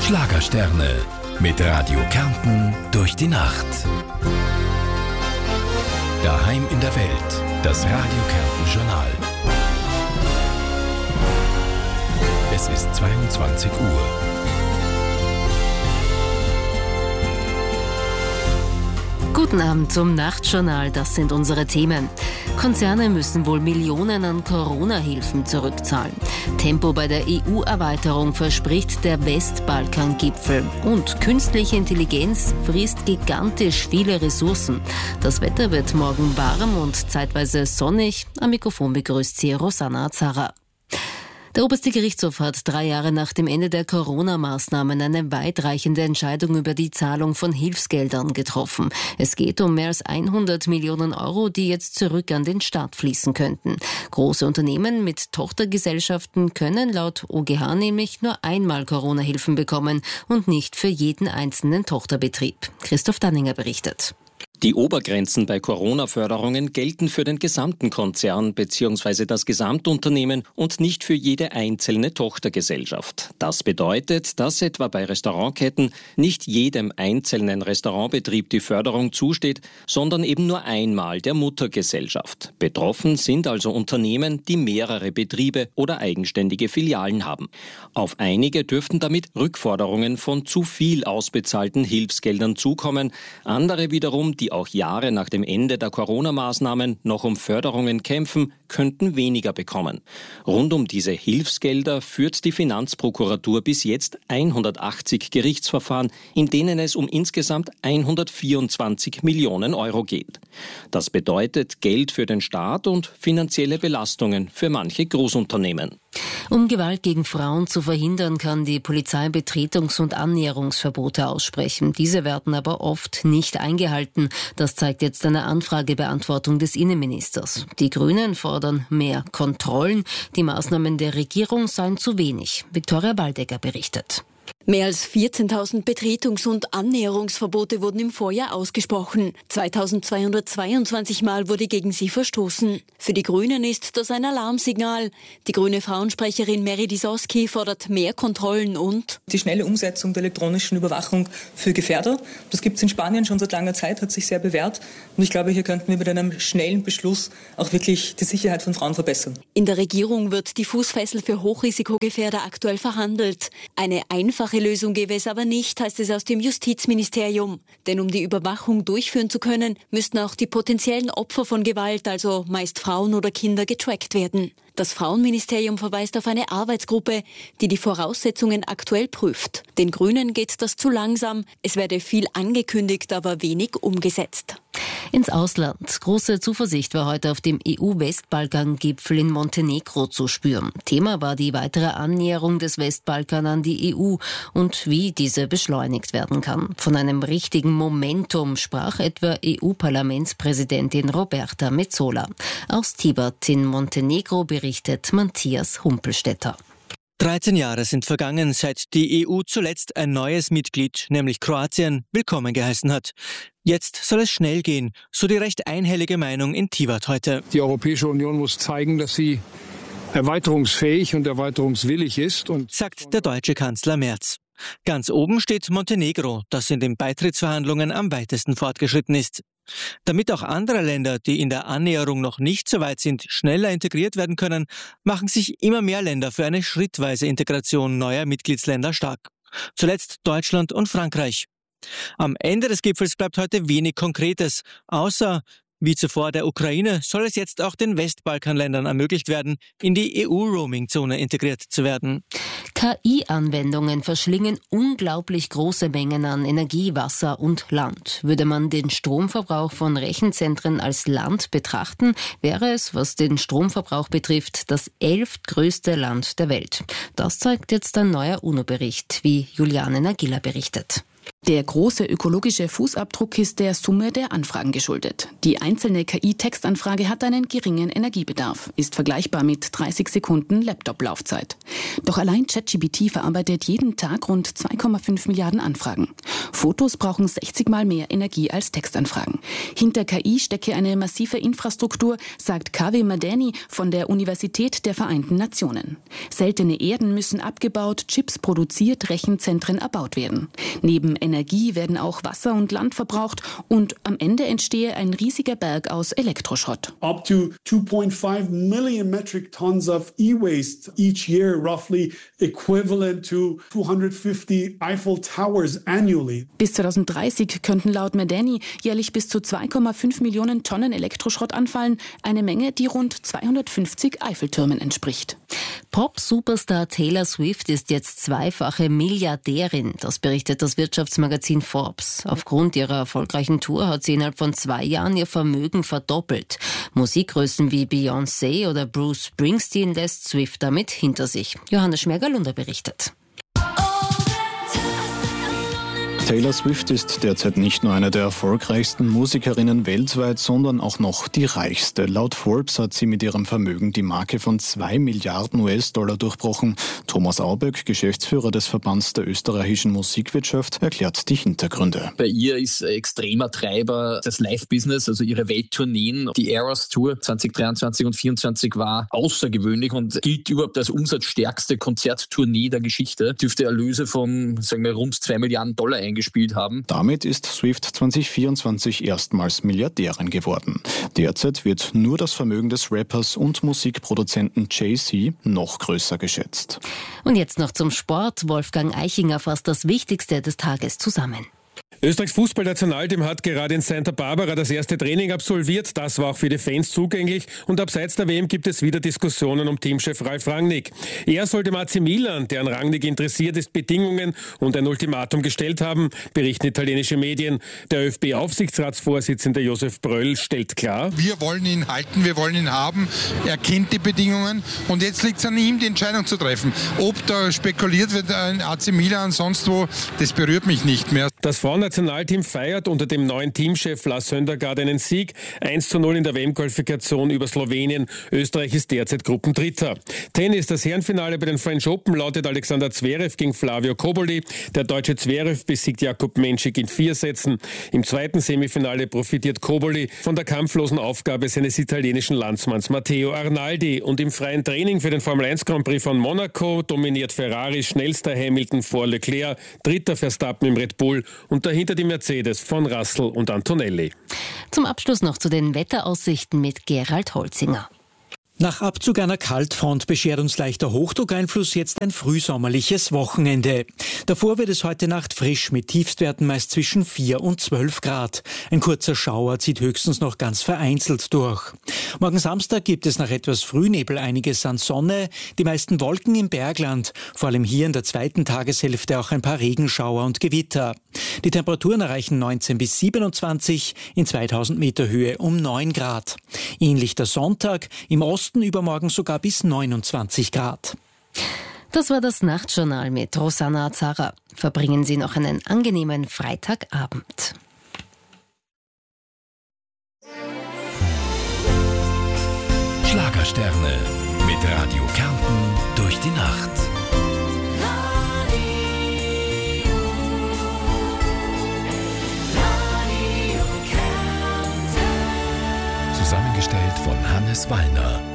Schlagersterne mit Radio Kärnten durch die Nacht. Daheim in der Welt, das Radio Kärnten Journal. Es ist 22 Uhr. Guten Abend zum Nachtjournal, das sind unsere Themen. Konzerne müssen wohl Millionen an Corona-Hilfen zurückzahlen. Tempo bei der EU-Erweiterung verspricht der Westbalkan-Gipfel. Und künstliche Intelligenz frisst gigantisch viele Ressourcen. Das Wetter wird morgen warm und zeitweise sonnig. Am Mikrofon begrüßt sie Rosanna Azara. Der oberste Gerichtshof hat 3 Jahre nach dem Ende der Corona-Maßnahmen eine weitreichende Entscheidung über die Zahlung von Hilfsgeldern getroffen. Es geht um mehr als 100 Millionen Euro, die jetzt zurück an den Staat fließen könnten. Große Unternehmen mit Tochtergesellschaften können laut OGH nämlich nur einmal Corona-Hilfen bekommen und nicht für jeden einzelnen Tochterbetrieb. Christoph Danninger berichtet. Die Obergrenzen bei Corona-Förderungen gelten für den gesamten Konzern bzw. das Gesamtunternehmen und nicht für jede einzelne Tochtergesellschaft. Das bedeutet, dass etwa bei Restaurantketten nicht jedem einzelnen Restaurantbetrieb die Förderung zusteht, sondern eben nur einmal der Muttergesellschaft. Betroffen sind also Unternehmen, die mehrere Betriebe oder eigenständige Filialen haben. Auf einige dürften damit Rückforderungen von zu viel ausbezahlten Hilfsgeldern zukommen, andere wiederum, die auch Jahre nach dem Ende der Corona-Maßnahmen noch um Förderungen kämpfen, könnten weniger bekommen. Rund um diese Hilfsgelder führt die Finanzprokuratur bis jetzt 180 Gerichtsverfahren, in denen es um insgesamt 124 Millionen Euro geht. Das bedeutet Geld für den Staat und finanzielle Belastungen für manche Großunternehmen. Um Gewalt gegen Frauen zu verhindern, kann die Polizei Betretungs- und Annäherungsverbote aussprechen. Diese werden aber oft nicht eingehalten. Das zeigt jetzt eine Anfragebeantwortung des Innenministers. Die Grünen fordern mehr Kontrollen. Die Maßnahmen der Regierung seien zu wenig. Viktoria Waldecker berichtet. Mehr als 14.000 Betretungs- und Annäherungsverbote wurden im Vorjahr ausgesprochen. 2.222 Mal wurde gegen sie verstoßen. Für die Grünen ist das ein Alarmsignal. Die grüne Frauensprecherin Mary Disoski fordert mehr Kontrollen und die schnelle Umsetzung der elektronischen Überwachung für Gefährder. Das gibt es in Spanien schon seit langer Zeit, hat sich sehr bewährt. Und ich glaube, hier könnten wir mit einem schnellen Beschluss auch wirklich die Sicherheit von Frauen verbessern. In der Regierung wird die Fußfessel für Hochrisikogefährder aktuell verhandelt. Eine einfache Lösung gäbe es aber nicht, heißt es aus dem Justizministerium. Denn um die Überwachung durchführen zu können, müssten auch die potenziellen Opfer von Gewalt, also meist Frauen oder Kinder, getrackt werden. Das Frauenministerium verweist auf eine Arbeitsgruppe, die die Voraussetzungen aktuell prüft. Den Grünen geht das zu langsam. Es werde viel angekündigt, aber wenig umgesetzt. Ins Ausland. Große Zuversicht war heute auf dem EU-Westbalkan-Gipfel in Montenegro zu spüren. Thema war die weitere Annäherung des Westbalkan an die EU und wie diese beschleunigt werden kann. Von einem richtigen Momentum sprach etwa EU-Parlamentspräsidentin Roberta Metsola. Aus Tibet in Montenegro berichtet Matthias Humpelstädter. 13 Jahre sind vergangen, seit die EU zuletzt ein neues Mitglied, nämlich Kroatien, willkommen geheißen hat. Jetzt soll es schnell gehen, so die recht einhellige Meinung in Tivat heute. Die Europäische Union muss zeigen, dass sie erweiterungsfähig und erweiterungswillig ist, sagt der deutsche Kanzler Merz. Ganz oben steht Montenegro, das in den Beitrittsverhandlungen am weitesten fortgeschritten ist. Damit auch andere Länder, die in der Annäherung noch nicht so weit sind, schneller integriert werden können, machen sich immer mehr Länder für eine schrittweise Integration neuer Mitgliedsländer stark. Zuletzt Deutschland und Frankreich. Am Ende des Gipfels bleibt heute wenig Konkretes, außer, wie zuvor der Ukraine, soll es jetzt auch den Westbalkanländern ermöglicht werden, in die EU-Roaming-Zone integriert zu werden. KI-Anwendungen verschlingen unglaublich große Mengen an Energie, Wasser und Land. Würde man den Stromverbrauch von Rechenzentren als Land betrachten, wäre es, was den Stromverbrauch betrifft, das 11. größte Land der Welt. Das zeigt jetzt ein neuer UNO-Bericht, wie Juliane Nagila berichtet. Der große ökologische Fußabdruck ist der Summe der Anfragen geschuldet. Die einzelne KI-Textanfrage hat einen geringen Energiebedarf, ist vergleichbar mit 30 Sekunden Laptop-Laufzeit. Doch allein ChatGPT verarbeitet jeden Tag rund 2,5 Milliarden Anfragen. Fotos brauchen 60 Mal mehr Energie als Textanfragen. Hinter KI stecke eine massive Infrastruktur, sagt Kaveh Madani von der Universität der Vereinten Nationen. Seltene Erden müssen abgebaut, Chips produziert, Rechenzentren erbaut werden. Neben Energie werden auch Wasser und Land verbraucht und am Ende entstehe ein riesiger Berg aus Elektroschrott. Up to 2.5 million metric tons of e-waste each year, roughly equivalent to 250 Eiffel Towers annually. Bis 2030 könnten laut Madani jährlich bis zu 2,5 Millionen Tonnen Elektroschrott anfallen, eine Menge, die rund 250 Eiffeltürmen entspricht. Pop-Superstar Taylor Swift ist jetzt zweifache Milliardärin, das berichtet das Wirtschaftsmagazin Forbes. Aufgrund ihrer erfolgreichen Tour hat sie innerhalb von 2 Jahren ihr Vermögen verdoppelt. Musikgrößen wie Beyoncé oder Bruce Springsteen lässt Swift damit hinter sich. Johannes Schmergalunder berichtet. Taylor Swift ist derzeit nicht nur eine der erfolgreichsten Musikerinnen weltweit, sondern auch noch die reichste. Laut Forbes hat sie mit ihrem Vermögen die Marke von 2 Milliarden US-Dollar durchbrochen. Thomas Auböck, Geschäftsführer des Verbands der österreichischen Musikwirtschaft, erklärt die Hintergründe. Bei ihr ist extremer Treiber das Live-Business, also ihre Welttourneen. Die Eras Tour 2023 und 2024 war außergewöhnlich und gilt überhaupt als umsatzstärkste Konzerttournee der Geschichte. Dürfte Erlöse von, sagen wir, rund 2 Milliarden Dollar eingespielt haben. Damit ist Swift 2024 erstmals Milliardärin geworden. Derzeit wird nur das Vermögen des Rappers und Musikproduzenten Jay-Z noch größer geschätzt. Und jetzt noch zum Sport. Wolfgang Eichinger fasst das Wichtigste des Tages zusammen. Österreichs Fußballnationalteam hat gerade in Santa Barbara das erste Training absolviert. Das war auch für die Fans zugänglich. Und abseits der WM gibt es wieder Diskussionen um Teamchef Ralf Rangnick. Er soll dem AC Milan, der an Rangnick interessiert ist, Bedingungen und ein Ultimatum gestellt haben, berichten italienische Medien. Der ÖFB-Aufsichtsratsvorsitzende Josef Bröll stellt klar: Wir wollen ihn halten, wir wollen ihn haben. Er kennt die Bedingungen und jetzt liegt es an ihm, die Entscheidung zu treffen. Ob da spekuliert wird in AC Milan, sonst wo, das berührt mich nicht mehr. Das Frauennationalteam feiert unter dem neuen Teamchef Lars Söndergaard einen Sieg. 1:0 in der WM-Qualifikation über Slowenien. Österreich ist derzeit Gruppendritter. Tennis, das Herrenfinale bei den French Open lautet Alexander Zverev gegen Flavio Cobolli. Der deutsche Zverev besiegt Jakub Menschik in 4 Sätzen. Im zweiten Semifinale profitiert Cobolli von der kampflosen Aufgabe seines italienischen Landsmanns Matteo Arnaldi. Und im freien Training für den Formel 1 Grand Prix von Monaco dominiert Ferrari, schnellster Hamilton vor Leclerc, dritter Verstappen im Red Bull und dahinter die Mercedes von Russell und Antonelli. Zum Abschluss noch zu den Wetteraussichten mit Gerald Holzinger. Nach Abzug einer Kaltfront beschert uns leichter Hochdruckeinfluss jetzt ein frühsommerliches Wochenende. Davor wird es heute Nacht frisch mit Tiefstwerten meist zwischen 4 und 12 Grad. Ein kurzer Schauer zieht höchstens noch ganz vereinzelt durch. Morgen Samstag gibt es nach etwas Frühnebel einiges an Sonne, die meisten Wolken im Bergland, vor allem hier in der zweiten Tageshälfte auch ein paar Regenschauer und Gewitter. Die Temperaturen erreichen 19 bis 27, in 2000 Meter Höhe um 9 Grad. Ähnlich der Sonntag, im Osten übermorgen sogar bis 29 Grad. Das war das Nachtjournal mit Rosanna Azara. Verbringen Sie noch einen angenehmen Freitagabend. Schlagersterne mit Radio Kärnten durch die Nacht. Zusammengestellt von Hannes Wallner.